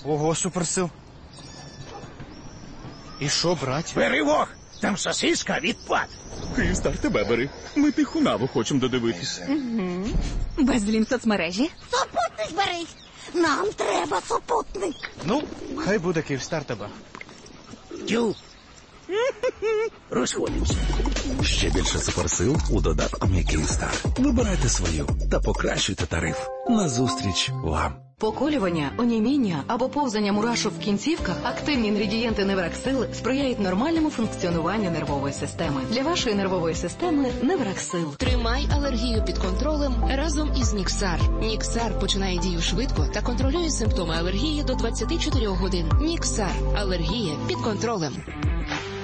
Ого, суперсил. І що, брать? Бери вог! Там сосиска відпад. Київстар, тебе бери. Ми тиху наву хочемо додивитись. Безлін соцмережі. Супутник бери. Нам треба супутник. Ну, хай буде Київстар тебе. Тю. Розходимося. Ще більше суперсил у додатку «Мій Київстар». Вибирайте свою та покращуйте тариф. Назустріч вам. Поколювання, оніміння або повзання мурашок в кінцівках, активні інгредієнти Невраксил сприяють нормальному функціонуванню нервової системи. Для вашої нервової системи Невраксил. Тримай алергію під контролем разом із Ніксар. Ніксар починає дію швидко та контролює симптоми алергії до 24 годин. Ніксар. Алергія під контролем.